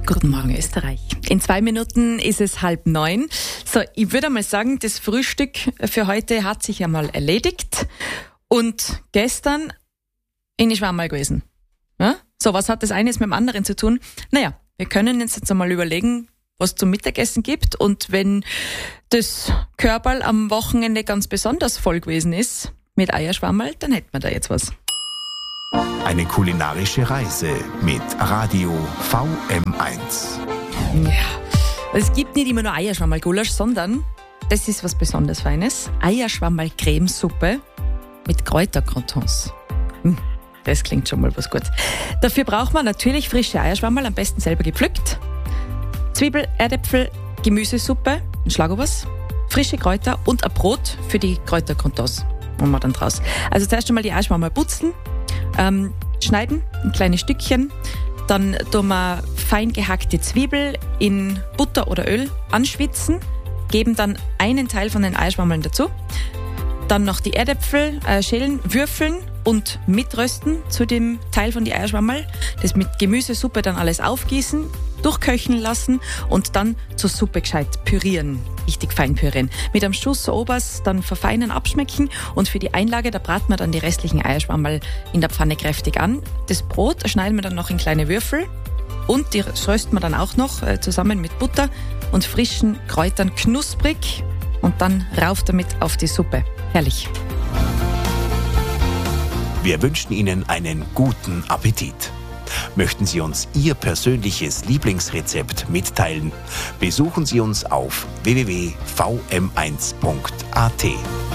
Guten Morgen, Österreich. In 2 Minuten ist es 8:30. So, ich würde mal sagen, das Frühstück für heute hat sich ja mal erledigt. Und gestern bin ich mal gewesen. Ja? So, was hat das eine mit dem anderen zu tun? Naja, wir können uns jetzt einmal überlegen, was zum Mittagessen gibt. Und wenn das Körperl am Wochenende ganz besonders voll gewesen ist mit Eierschwammerl, dann hätten wir da jetzt was. Eine kulinarische Reise mit Radio VM1. Ja, es gibt nicht immer nur Eierschwammerl-Gulasch, sondern das ist was besonders Feines. Eierschwammerl-Cremesuppe mit Kräutercroutons. Das klingt schon mal was Gutes. Dafür braucht man natürlich frische Eierschwammerl, am besten selber gepflückt. Zwiebel, Erdäpfel, Gemüsesuppe, ein Schlagobers, frische Kräuter und ein Brot für die Kräutercroutons. Machen wir dann draus. Also zuerst einmal die Eierschwammerl putzen, schneiden in kleine Stückchen. Dann tun wir fein gehackte Zwiebel in Butter oder Öl anschwitzen, geben dann einen Teil von den Eierschwammerln dazu. Dann noch die Erdäpfel schälen, würfeln und mitrösten zu dem Teil von die Eierschwammerl. Das mit Gemüsesuppe dann alles aufgießen, durchköcheln lassen und dann zur Suppe gescheit pürieren. Richtig fein pürieren. Mit einem Schuss Obers dann verfeinern, abschmecken und für die Einlage, da braten wir dann die restlichen Eierschwammerl in der Pfanne kräftig an. Das Brot schneiden wir dann noch in kleine Würfel und die rösten wir dann auch noch zusammen mit Butter und frischen Kräutern knusprig und dann rauf damit auf die Suppe. Herrlich. Wir wünschen Ihnen einen guten Appetit. Möchten Sie uns Ihr persönliches Lieblingsrezept mitteilen? Besuchen Sie uns auf www.vm1.at.